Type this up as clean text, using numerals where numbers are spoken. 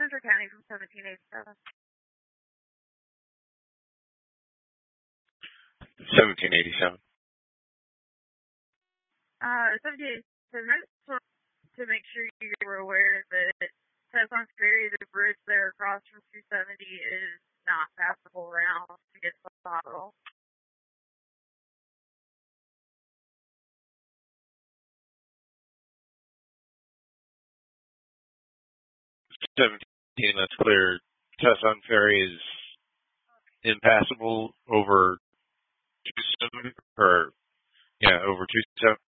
Central County from 1787. 1787. 1787, to make sure you were aware that Tesson Ferry, the bridge there across from 270, is not passable around to get to the hospital. That's clear. Tesson Ferry is impassable over 27, over 27.